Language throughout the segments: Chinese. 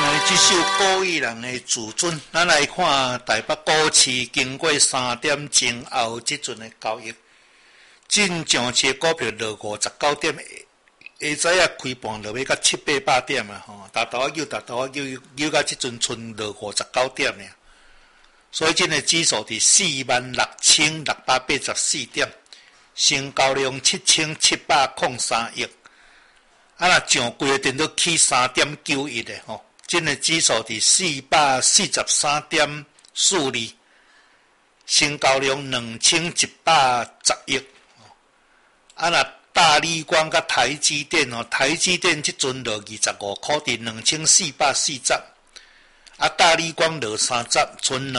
这首古语人的自尊，咱来看台北股市经过3点前后这阵的交易，进上市股票落59点，下早开盘落要到700-800点啊！吼，大头扭到这阵剩落59点尔，所以这个指数伫46684点，成交量7703亿，啊，若上规个电脑起3.91的吼。今日指数伫443.42，成交量2110亿。啊，若大立光甲台积电哦，台积电即阵落25块，伫2440。啊，大立光落30，剩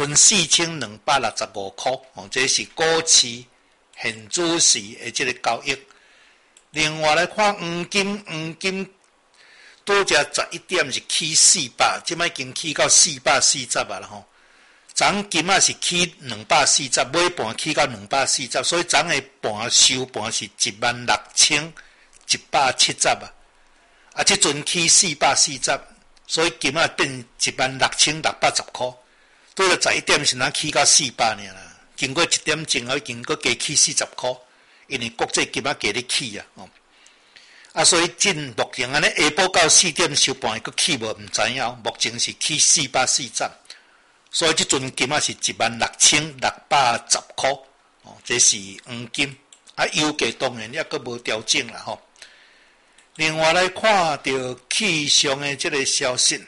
4265块。哦，这是股市现主时的即个交易。另外来看黄金。多加11点是起400，即摆已经起到440啊啦吼。昨金仔是起240，尾盘起到240，所以昨的收盘是16170啊。啊，即阵起440，所以金仔变16610块。多了11点是哪起到400尔啦？经过1点钟后，已经搁加起40块，因为国际金仔加咧起啊。哦。啊，所以目前安尼下晡到4点收盘，佫起无毋知影，目前是起440，所以即阵金仔是16610块，哦，这是黄金。啊，油价当然也佫无调整啦吼。另外来看到气象的即个消息，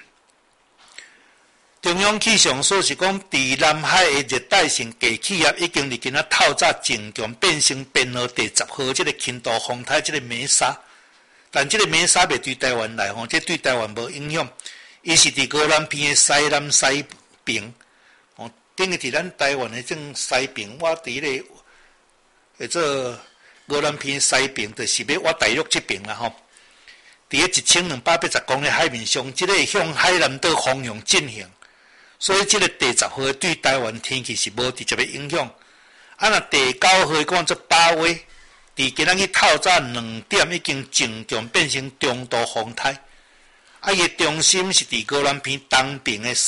中央气象所是讲，伫南海的热带性低气压已经伫今仔透早增强，变成编号第10号即个轻度风台即个梅沙。但这个梅沙袂对台湾来吼，这对台湾无影响。伊是伫高南片的西南西边，哦，等于伫咱台湾的正西边，我伫咧叫做高南片西边，就是要我大陆这边啦吼。伫咧1280公里海面上，这个向海南岛方向进行，所以这个第10号对台湾天气是无直接的影响。啊，若第9号讲做8月。伫今仔日透早2点已经增强变成中度风台，啊，伊中心是伫高南片东边的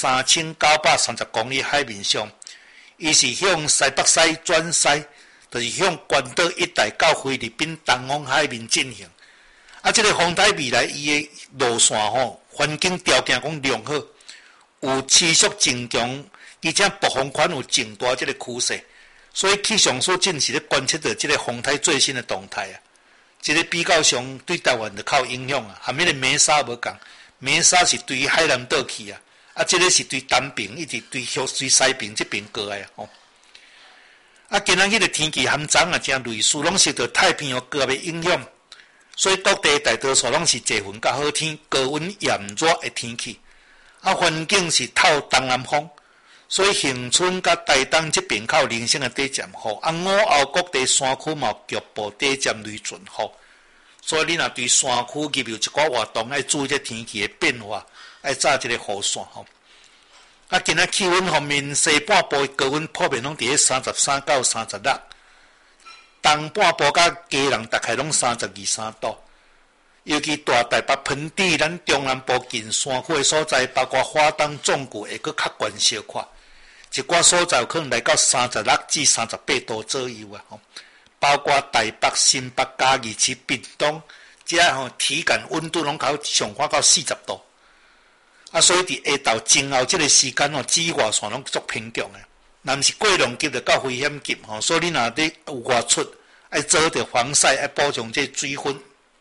3930公里海面上，伊是向西北西转西，就是向关岛一带到菲律宾东方海面进行。啊，这个风台未来伊的路线吼，环境条件讲良好，有持续增强，而且北风圈有增大这个趋势。所以气象所正是咧观测到这个风台最新的动态啊，这个比较上对台湾就较有影响啊。含迄个梅沙无共，梅沙是对海南岛去啊，啊，这个是对东边一直对西边这边过来啊。吼，啊，今仔日的天气含昨啊正类似，拢受到太平洋高压的影响，所以各地大多数拢是多云甲好天，高温炎热的天气。啊，环境是透东南风。所以恒春甲台东这边较有零星的短暂雨，啊，午后各地山区嘛有局部短暂雷阵雨，所以你若对山区入有一寡活动，要注意这天气的变化，要早这个雨伞吼。啊，今仔气温方面，西半部高温普遍拢伫咧33到36，东半部甲基隆大概拢32-33度。尤其大台北盆地，咱中南部近山区的所在，包括花东、纵谷，会搁较悬小可。一寡所在有可能来到36至38度左右啊，吼，包括台北、新北、嘉义市、屏东，这吼体感温度拢上看到40度。啊，所以伫下昼前后这个时间吼，紫外线拢足偏强诶。若毋是过量级就到危险级吼，所以你若咧有外出，要做着防晒，要补充这水分。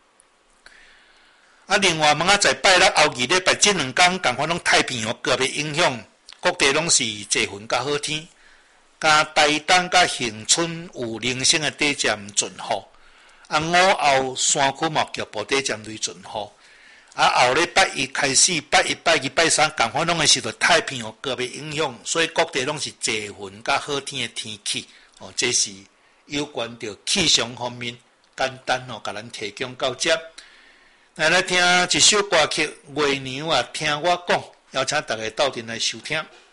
啊，另外明仔载拜六后2礼拜这2天，共款拢太平洋高压影响。各地拢是多云甲好天，加台东甲恒春有零星的短暂阵雨，啊，午后山区嘛局部短暂雷阵雨，啊，后礼拜一开始，拜一、拜二、拜三，共款拢会受到太平洋高压影响，所以各地拢是多云甲好天的天气。哦，这是有关着气象方面简单哦，甲咱提供到这。来听一首歌曲《月娘啊》，听我讲。邀请大家到阵来收听。